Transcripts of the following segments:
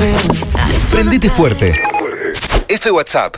Prendete fuerte. WhatsApp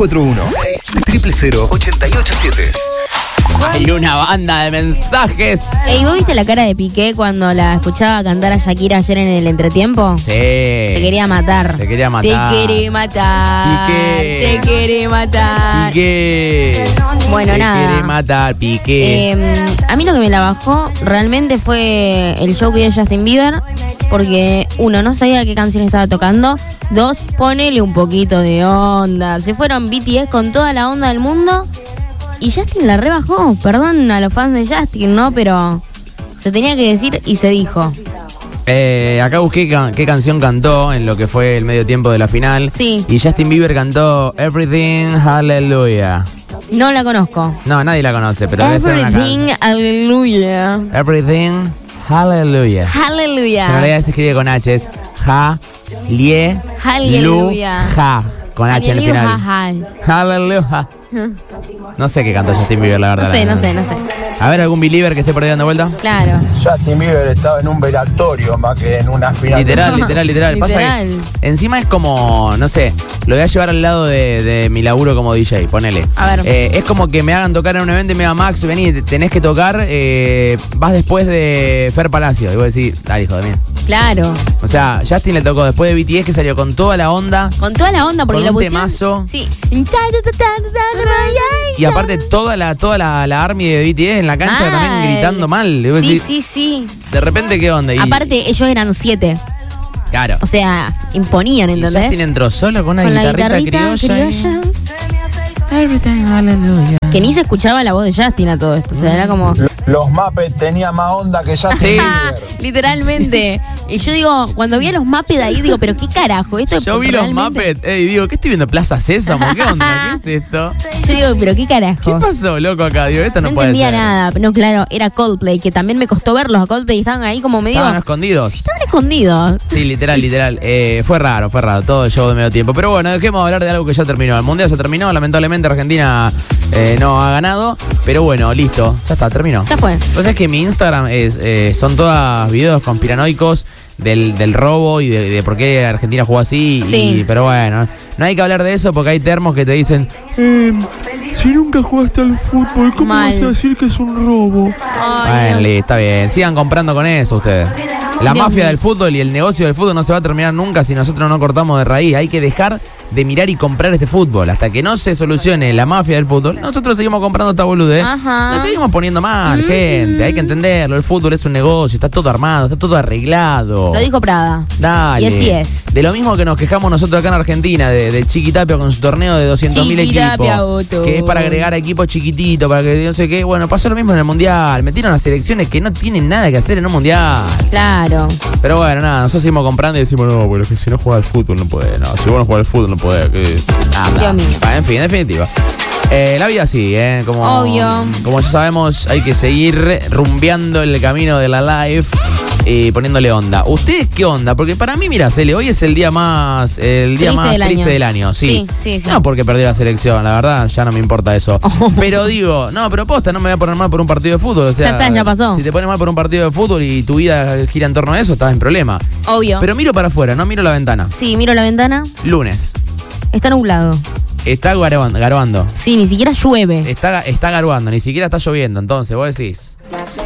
341-600-887. Hay una banda de mensajes. ¿Y vos viste la cara de Piqué cuando la escuchaba cantar a Shakira ayer en el entretiempo? Sí. Se quería matar. Se quería matar. Te quiere matar. Piqué. Te quiere matar. Piqué. Bueno, te nada. Te quiere matar, Piqué. A mí lo que me la bajó realmente fue el show que dio Justin Bieber. Porque, uno, no sabía qué canción estaba tocando. Dos, ponele un poquito de onda. Se fueron BTS con toda la onda del mundo. Y Justin la rebajó. Perdón a los fans de Justin, ¿no? Pero se tenía que decir y se dijo. Acá busqué qué canción cantó en lo que fue el medio tiempo de la final. Sí. Y Justin Bieber cantó Everything Hallelujah. No la conozco. No, nadie la conoce, pero debe ser una Everything Hallelujah. Everything Hallelujah. Hallelujah. En realidad se escribe con H, es Hallelujah. Con H en el final. Hallelujah. No sé qué cantó Justin Bieber, la verdad. No sé. A ver, ¿algún believer que esté por ahí dando vuelta? Claro. Justin Bieber estaba en un velatorio más que en una final. Literal. Pasa que encima es como, no sé, lo voy a llevar al lado de mi laburo como DJ, ponele. A ver. Es como que me hagan tocar en un evento y me digan, Max, vení, tenés que tocar, vas después de Fer Palacio. Y vos decís, dale, hijo de mí. Claro. O sea, Justin le tocó después de BTS, que salió con toda la onda. Con toda la onda, porque con lo un pusieron. temazo. Sí. Y aparte toda la army de BTS en la cancha también gritando mal. Sí. De repente, ¿qué onda? Aparte, ellos eran 7. Claro. O sea, imponían, ¿entendés? Y Justin entró solo con una guitarrita criolla. Everything, hallelujah. Que ni se escuchaba la voz de Justin a todo esto. O sea, era como... Los Muppets tenían más onda que Justin Bieber. Literalmente. Y yo digo, cuando vi a los Muppets ahí, digo, pero qué carajo, esto Yo vi realmente... los Muppets y digo, ¿qué estoy viendo? ¿Plaza Sésamo? ¿Qué onda? ¿Qué es esto? Yo digo, pero qué carajo. ¿Qué pasó, loco, acá? Digo, esto no puede ser. No entendía nada. No, claro, era Coldplay, que también me costó verlos a Coldplay y estaban ahí como medio... Estaban escondidos. Sí, estaban escondidos. Sí, literal. Fue raro, todo el show de medio tiempo. Pero bueno, dejemos de hablar de algo que ya terminó. El Mundial ya terminó, lamentablemente Argentina no ha ganado. Pero bueno, listo, ya está, terminó. Ya fue. Pues es que mi Instagram son todas videos conspiranoicos del robo y de por qué Argentina jugó así. Sí. Pero bueno, no hay que hablar de eso porque hay termos que te dicen si nunca jugaste al fútbol, ¿cómo vas a decir que es un robo? Bueno, está bien, sigan comprando con eso ustedes. La mafia del fútbol y el negocio del fútbol no se va a terminar nunca si nosotros no cortamos de raíz. Hay que dejar de mirar y comprar este fútbol. Hasta que no se solucione la mafia del fútbol, nosotros seguimos comprando esta boludez. Nos seguimos poniendo mal, gente. Hay que entenderlo. El fútbol es un negocio, está todo armado, está todo arreglado. Lo dijo Prada. Dale. Y así es. De lo mismo que nos quejamos nosotros acá en Argentina, de Chiquitapia con su torneo de 200.000 equipos. Que es para agregar equipos chiquititos, para que no sé qué. Bueno, pasó lo mismo en el Mundial. Metieron a selecciones que no tienen nada que hacer en un Mundial. Claro. Pero bueno, nada, nosotros seguimos comprando y decimos, no, pero es que si no juega al fútbol no puede. No, si vos no juegas al fútbol no puede. En fin, en definitiva. La vida sí, Obvio. Como ya sabemos, hay que seguir rumbeando el camino de la life y poniéndole onda. ¿Ustedes qué onda? Porque para mí, mira, Cele, hoy es el día más triste del año. Sí. No porque perdió la selección, la verdad, ya no me importa eso. Pero digo, pero posta, no me voy a poner mal por un partido de fútbol. O sea, ya pasó. Si te pones mal por un partido de fútbol y tu vida gira en torno a eso, estás en problema. Obvio. Pero miro para afuera, no miro la ventana. Sí, miro la ventana. Lunes. Está nublado. Está garoando. Sí, ni siquiera llueve. Está garoando, ni siquiera está lloviendo. Entonces, vos decís,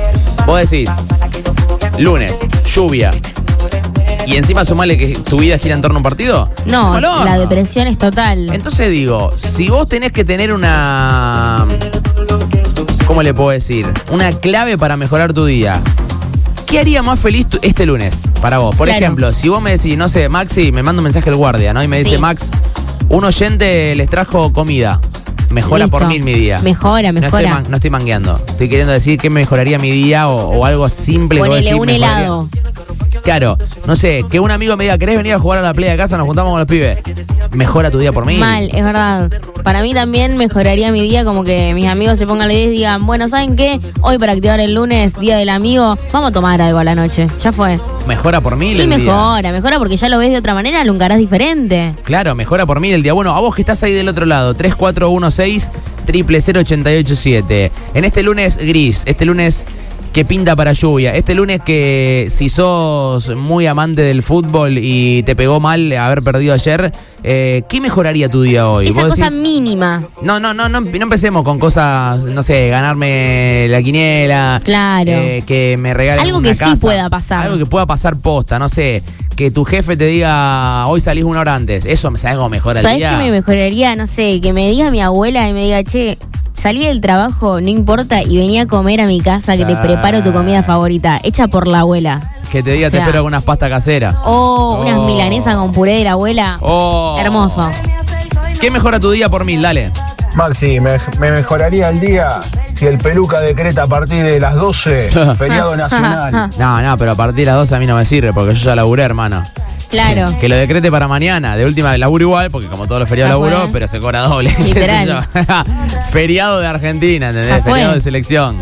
lunes, lluvia. Y encima sumale que tu vida gira en torno a un partido. No, la depresión es total. Entonces digo, si vos tenés que tener una... ¿Cómo le puedo decir? Una clave para mejorar tu día. ¿Qué haría más feliz este lunes para vos? Por ejemplo, si vos me decís, no sé, Maxi, me manda un mensaje el guardia, ¿no? Y me dice, Max, un oyente les trajo comida. Mejora Listo. por 1000 mi día. Mejora. No estoy mangueando. Estoy queriendo decir que mejoraría mi día o algo simple. Ponele un helado. Claro, no sé, que un amigo me diga, ¿querés venir a jugar a la playa de casa? Nos juntamos con los pibes. Mejora tu día por 1000. Mal, es verdad. Para mí también mejoraría mi día, como que mis amigos se pongan a la 10 y digan, bueno, ¿saben qué? Hoy para activar el lunes, día del amigo, vamos a tomar algo a la noche. Ya fue. Mejora por 1000 y el mejora día. Porque ya lo ves de otra manera, lo encarás diferente. Claro, mejora por 1000 el día. Bueno, a vos que estás ahí del otro lado, 3416-000887. En este lunes gris, este lunes que pinta para lluvia. Este lunes que si sos muy amante del fútbol y te pegó mal haber perdido ayer, ¿qué mejoraría tu día hoy? Esa ¿Vos cosa decís? mínima. No empecemos con cosas, no sé, ganarme la quiniela. Claro. Que me regalen Algo una que sí casa. pueda pasar. Algo que pueda pasar posta, no sé. Que tu jefe te diga, hoy salís 1 hora antes. Eso me sabe cómo mejora el ¿Sabés día. qué me mejoraría? No sé, que me diga mi abuela y me diga, che, salí del trabajo, no importa, y venía a comer a mi casa que te preparo tu comida favorita, hecha por la abuela. Que te diga, O sea, te espero con unas pastas caseras. Unas milanesas con puré de la abuela. Hermoso. ¿Qué mejora tu día por 1000? Dale. Maxi, me mejoraría el día si el Peluca decreta a partir de las 12, feriado nacional. No, pero a partir de las 12 a mí no me sirve porque yo ya laburé, hermano. Claro. Que lo decrete para mañana. De última, laburo igual, porque como todos los feriados Ya fue. laburo, pero se cobra doble. Literal. ¿Qué sé yo? Feriado de Argentina, ¿entendés? Ya fue. Feriado de selección.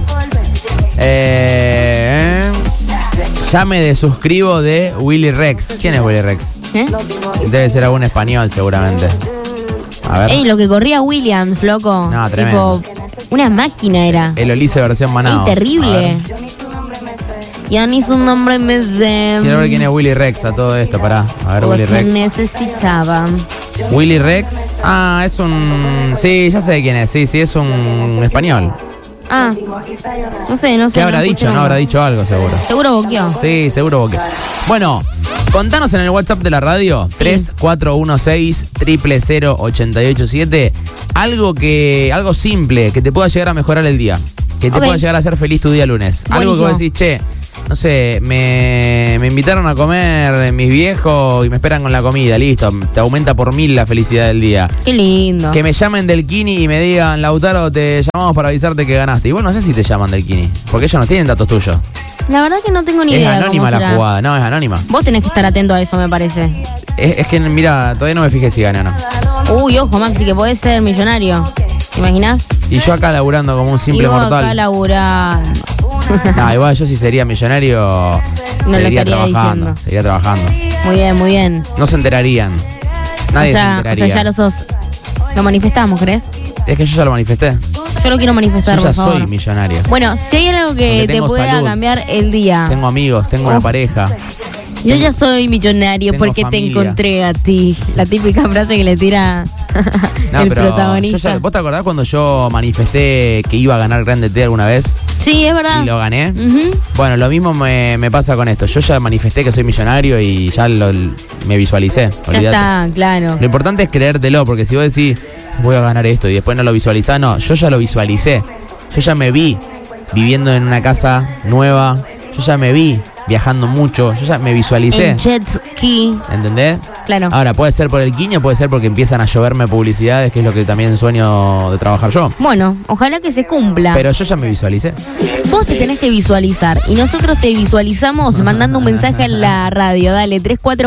Ya me desuscribo de Willy Rex. ¿Quién es Willy Rex? ¿Eh? Debe ser algún español, seguramente. A ver. Ey, lo que corría Williams, loco. No, tremendo. Tipo, una máquina era. El Olise versión Manaos. Ey, terrible. Ya ni su nombre me sé. Quiero ver quién es Willy Rex a todo esto, pará. A ver, Willy Lo que Rex. necesitaba. Willy Rex. Ah, es un... Sí, ya sé quién es. Sí, es un español. Ah, no sé. ¿Qué habrá no escuché dicho? No nunca. habrá dicho algo, seguro. Seguro boqueó. Sí, seguro Boque. Bueno, contanos en el WhatsApp de la radio, 3416-000-887, algo simple que te pueda llegar a mejorar el día. Que te Ok. pueda llegar a hacer feliz tu día lunes. Algo que vos Buenísimo. decís, che, no sé, me invitaron a comer mis viejos y me esperan con la comida, listo. Te aumenta por 1000 la felicidad del día. Qué lindo. Que me llamen del Kini y me digan, Lautaro, te llamamos para avisarte que ganaste. Y bueno, no sé si te llaman del Kini, porque ellos no tienen datos tuyos. La verdad que no tengo ni Es idea. anónima cómo la será. jugada, no, es anónima. Vos tenés que estar atento a eso, me parece. Es que, mira, todavía no me fijé si gané o no. Uy, ojo, Maxi, que podés ser millonario. ¿Te imaginás? Y yo acá laburando como un simple y vos acá mortal. laburando. No, igual yo si sería millonario, No lo seguiría estaría trabajando. diciendo. Seguiría trabajando. Muy bien, muy bien. No se enterarían. Nadie se o enteraría. sea, ya lo sos. Lo manifestamos, ¿crees? Es que yo ya lo manifesté. Yo lo quiero manifestar, Yo ya por favor. soy millonario. Bueno, si hay algo que Porque te tengo pueda salud. cambiar el día. Tengo amigos, tengo una Uf. pareja. Yo ya soy millonario tengo porque te familia. encontré a ti. La típica frase que le tira No, el pero protagonista. ¿vos te acordás cuando yo manifesté que iba a ganar Grande T alguna vez? Sí, es verdad. Y lo gané. Ujú. Bueno, lo mismo me pasa con esto. Yo ya manifesté que soy millonario y ya me visualicé. Ya Olvídate. está, claro. Lo importante es creértelo, porque si vos decís, voy a ganar esto y después no lo visualizás, no, yo ya lo visualicé. Yo ya me vi viviendo en una casa nueva. Yo ya me vi viajando mucho. Yo ya me visualicé. En jet ski. ¿Entendés? Claro. Ahora, puede ser por el quiño, puede ser porque empiezan a lloverme publicidades, que es lo que también sueño de trabajar yo. Bueno, ojalá que se cumpla. Pero yo ya me visualicé. Vos te tenés que visualizar y nosotros te visualizamos mandando un mensaje a la radio. Dale,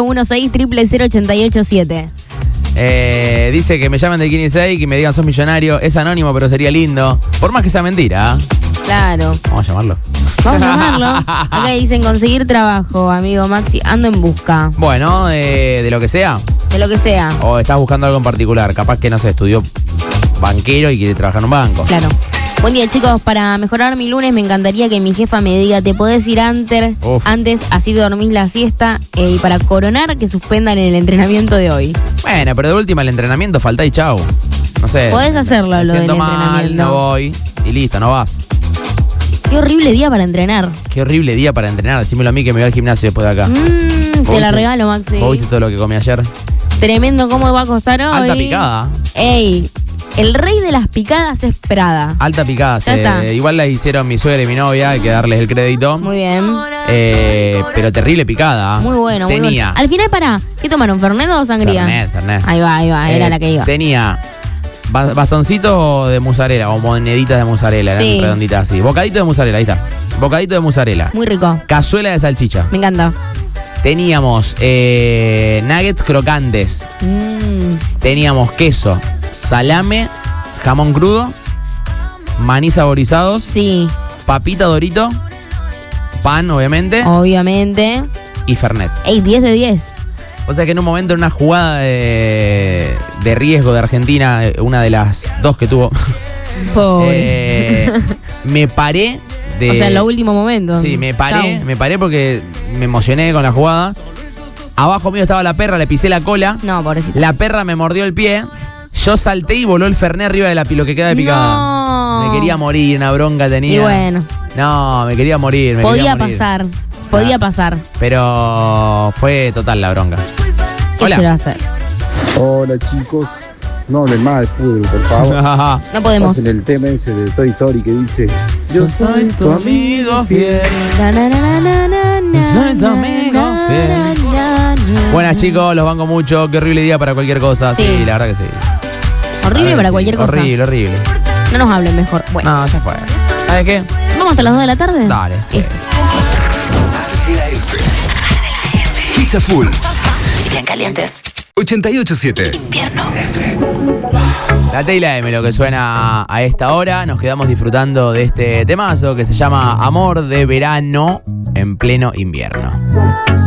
3416-000-887. Dice que me llamen de Kini 6, que me digan sos millonario. Es anónimo, pero sería lindo. Por más que sea mentira. Claro. Vamos a llamarlo. Vamos a llamarlo. Acá dicen conseguir trabajo, amigo Maxi. Ando en busca. Bueno, de lo que sea. De lo que sea. O estás buscando algo en particular. Capaz que, no sé, estudió banquero y quiere trabajar en un banco. Claro. Buen día, chicos. Para mejorar mi lunes me encantaría que mi jefa me diga, te podés ir antes, Uf. así dormís la siesta. Y para coronar, que suspendan el entrenamiento de hoy. Bueno, pero de última el entrenamiento falta y chau. No sé. Podés hacerlo, me lo del siento mal, entrenamiento. no voy. Y listo, no vas. Qué horrible día para entrenar. Qué horrible día para entrenar. Decímelo a mí que me voy al gimnasio después de acá. Te ¿Vos la viste? regalo, Maxi. ¿Vos viste todo lo que comí ayer? Tremendo cómo va a costar hoy. Alta picada. Ey, el rey de las picadas es Prada. Alta picada. Ya está. Igual las hicieron mi suegra y mi novia, hay que darles el crédito. Muy bien. Pero terrible picada. Muy bueno, muy Tenía. bueno. Al final, pará, ¿qué tomaron? ¿Fernet o sangría? Fernet. Ahí va, era la que iba. Tenía bastoncitos de mozzarella o moneditas de mozzarella, Sí. eran redonditas así. Bocadito de mozzarella, ahí está. Bocadito de mozzarella. Muy rico. Cazuela de salchicha. Me encanta. Teníamos nuggets crocantes. Teníamos queso, salame, jamón crudo, maní saborizados, Sí, papita dorito, pan, obviamente, obviamente. y fernet. Ey, 10 de 10. O sea que en un momento, en una jugada de riesgo de Argentina, una de las dos que tuvo, Pobre. me paré O sea, en los últimos momentos. Sí, me paré porque me emocioné con la jugada. Abajo mío estaba la perra, le pisé la cola. No, pobrecito. La perra me mordió el pie. Yo salté y voló el fernet arriba de lo que queda de picada. No. Me quería morir, una bronca tenía. Y bueno. No, me quería morir. Podía pasar. Pero fue total la bronca. ¿Qué se va a hacer? Hola chicos, no hablen más de fútbol, por favor. No podemos. Hacen el tema ese de Toy Story que dice: Yo soy tu amigo fiel. Yo soy tu amigo fiel. Buenas chicos, los banco mucho. Qué horrible día para cualquier cosa. Sí, la verdad que sí. Horrible para cualquier cosa. Horrible. No nos hablen mejor. Bueno. No, ya fue. ¿Sabes qué? ¿Vamos hasta las 2 de la tarde? Dale. Pizza Full. Bien calientes. 88.7. Invierno. La T y la M, lo que suena a esta hora. Nos quedamos disfrutando de este temazo que se llama Amor de Verano en pleno invierno.